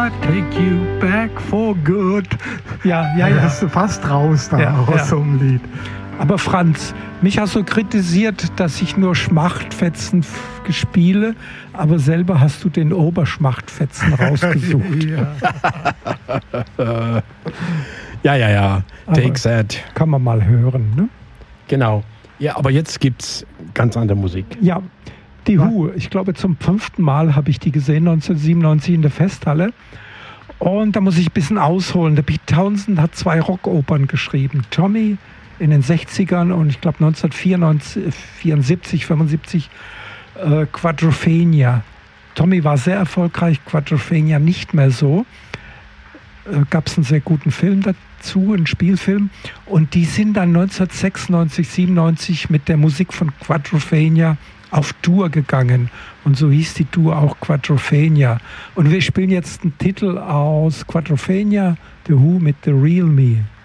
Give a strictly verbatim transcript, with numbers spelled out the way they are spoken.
I take you back for good. Ja, ja, ja. Das ist fast raus da Ja, aus ja. so einem Lied. Aber Franz, mich hast du kritisiert, dass ich nur Schmachtfetzen f- gespiele, aber selber hast du den Oberschmachtfetzen rausgesucht. Ja. Ja, ja, ja. Aber- Take that. Kann man mal hören, ne? Genau. Ja, aber jetzt gibt's ganz andere Musik. Ja, die Who, ich glaube zum fünften Mal habe ich die gesehen, neunzehnhundertsiebenundneunzig in der Festhalle. Und da muss ich ein bisschen ausholen. Der Pete Townsend hat zwei Rockopern geschrieben. Tommy in den sechzigern und ich glaube neunzehnhundertvierundsiebzig, fünfundsiebzig äh, Quadrophenia. Tommy war sehr erfolgreich, Quadrophenia nicht mehr so. Äh, Gab es einen sehr guten Film dazu, einen Spielfilm. Und die sind dann neunzehnhundertsechsundneunzig, siebenundneunzig mit der Musik von Quadrophenia auf Tour gegangen. Und so hieß die Tour auch Quadrophenia. Und wir spielen jetzt einen Titel aus Quadrophenia, The Who mit The Real Me.